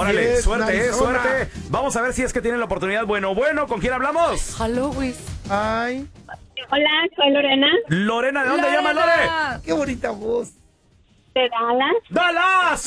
Órale, suerte, suerte. Vamos a ver si es que tienen la oportunidad. Bueno, ¿con quién hablamos? Hello, Luis. Ay. Hola, soy Lorena. Lorena, ¿de dónde llamas, Lore? Qué bonita voz. De Dallas. ¡Dallas!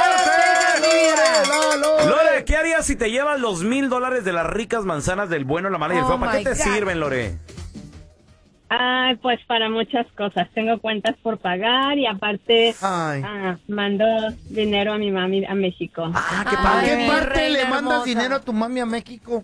¡Lore! Lore, ¿qué harías si te llevas los $1,000 de las ricas manzanas del bueno, la mala y el feo? ¿Para qué te sirven, Lore? Pues para muchas cosas. Tengo cuentas por pagar y aparte mando dinero a mi mami a México. ¿Qué parte le mandas dinero a tu mami a México?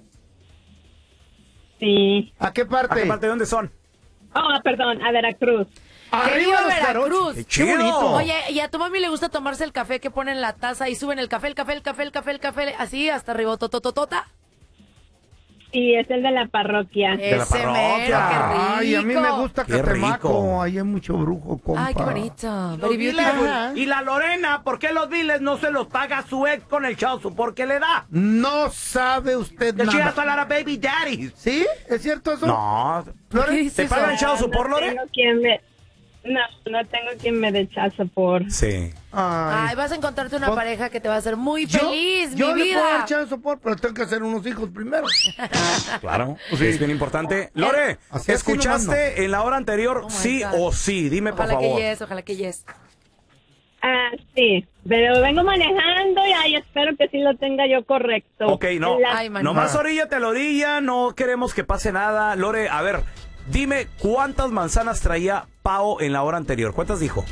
Sí. ¿A qué parte? ¿A qué parte? ¿De dónde son? Perdón, a Veracruz. ¡Arriba los Veracruz! ¡Qué bonito! Oye, ¿y a tu mami le gusta tomarse el café que ponen en la taza y suben el café, así hasta arriba, totototota? Sí, es el de la parroquia. De la parroquia. Mero, qué rico. Ay, a mí me gusta Qué Catemaco. rico. Ahí hay mucho brujo, compa. Ay, qué bonito. Los Very beautiful. Y la Lorena, ¿por qué los biles no se los paga su ex con el child support que le da? No sabe usted Que she nada. has a lot of baby daddies. ¿Sí? ¿Es cierto eso? No. ¿Por qué dices ¿Te pagan el eso? child support, Lore? No tengo quien me dé child support. Sí. Ay, vas a encontrarte una pareja que te va a hacer muy feliz, yo mi le puedo dar vida. chance support, pero tengo que hacer unos hijos primero. Claro, es bien importante. Lore, Así es que ¿escuchaste en la hora anterior sí God. o sí? Dime, Ojalá por favor. ojalá que yes. Sí, pero vengo manejando y espero que sí lo tenga yo correcto. Ok, no. Ay, man. Nomás oríllate a la orilla, no queremos que pase nada. Lore, a ver, dime cuántas manzanas traía Pao en la hora anterior. ¿Cuántas dijo?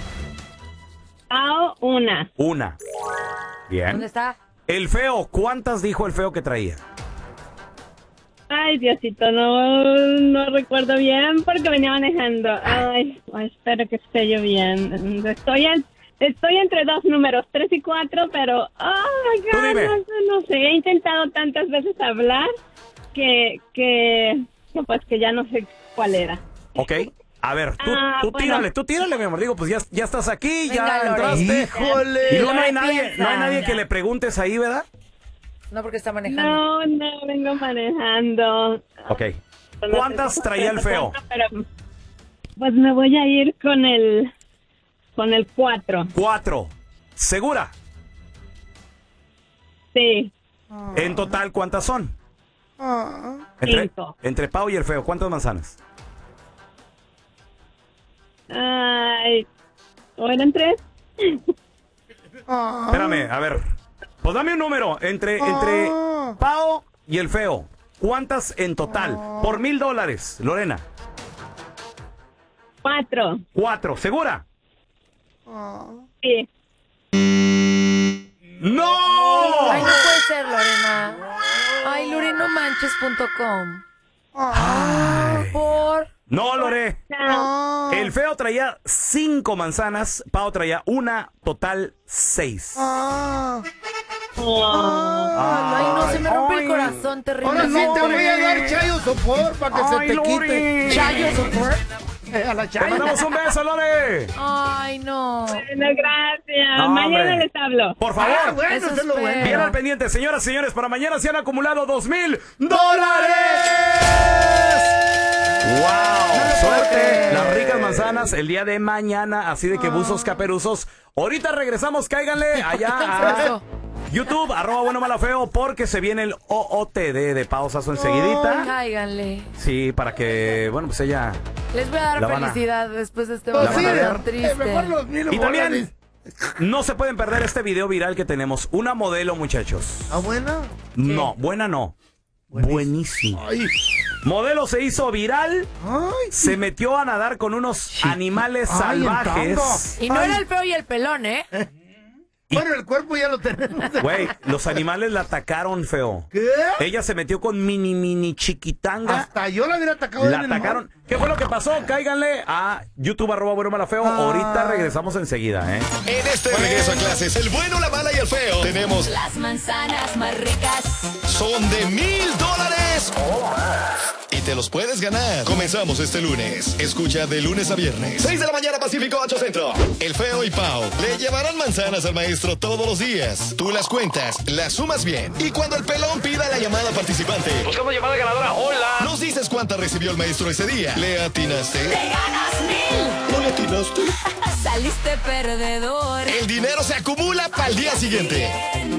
Una. Una. Bien. ¿Dónde está? El feo, ¿cuántas dijo el feo que traía? Ay, Diosito, no recuerdo bien porque venía manejando. Espero que esté yo bien. Estoy entre dos números, 3 y 4, pero Tú dime. no sé. He intentado tantas veces hablar que pues que ya no sé cuál era. Ok. A ver, tú tírale, mi amor. Digo, pues ya estás aquí, Venga, ya Lore. entraste. ¡Híjole! Y luego no hay Piensa. nadie que le preguntes ahí, ¿verdad? No, porque está manejando. No, vengo manejando. Ok. ¿Cuántas traía el feo? Pero, pues me voy a ir con el 4. 4. ¿Segura? Sí. En total, ¿cuántas son? Cinco. Entre Pau y el feo, ¿cuántas manzanas? ¿O eran 3? Espérame, a ver. Pues dame un número. Entre Pau y el feo, ¿cuántas en total? Por $1,000, Lorena. 4. 4. ¿Segura? Sí. ¡No! Ay, no puede ser, Lorena. Ay, lorenomanches.com. Por... No, Lore. El feo traía 5 manzanas, Pau traía una, total 6. Ay, no, se me rompe el corazón terrible. Ahora sí te voy a dar chayo sopor para que se te quite. ¿Chayo support? A la Te chayo. mandamos un beso, Lore. Ay, no. Bueno, gracias. No, Mañana hombre. les hablo. Por favor. Bueno, Eso eso es lo espero. bueno. Bien al pendiente, señoras y señores, para mañana se han acumulado $2,000. ¡Wow! Suerte. Las ricas manzanas el día de mañana, así de que buzos caperuzos. Ahorita regresamos, cáiganle allá a YouTube, @bueno mala feo, porque se viene el OOTD de Pao Sasso enseguidita. Cáiganle. Sí, para que, bueno, pues ella... Les voy a dar La van a- felicidad después de este Pues momento sí, tan triste. mejor los $1,000 Y también no se pueden perder este video viral que tenemos. Una modelo, muchachos. buena? No, buena no. Buenísima. Ay. Modelo se hizo viral, Ay. se metió a nadar con unos animales Ay, en salvajes. Y no Ay. era el feo y el pelón, ¿eh? Bueno, el cuerpo ya lo tenemos. Güey, los animales la atacaron, feo. ¿Qué? Ella se metió con mini chiquitanga. Hasta yo la hubiera atacado La en el mar. atacaron. ¿Qué fue lo que pasó? Cáiganle a YouTube ¡bueno mala feo. Ahorita regresamos enseguida, ¿eh? En este regreso a clases, el bueno, la mala y el feo, tenemos Las manzanas más ricas. son de $1,000 o más. Y te los puedes ganar. Comenzamos este lunes. Escucha de lunes a viernes. 6 de la mañana Pacífico, 8 Centro. El feo y Pau le llevarán manzanas al maestro todos los días. Tú las cuentas, las sumas bien. Y cuando el pelón pida la llamada participante, Buscamos llamada ganadora. Hola. nos dices cuántas recibió el maestro ese día. ¿Le atinaste? Te ganas 1,000. ¿No le atinaste? Saliste perdedor. El dinero se acumula para el día siguiente.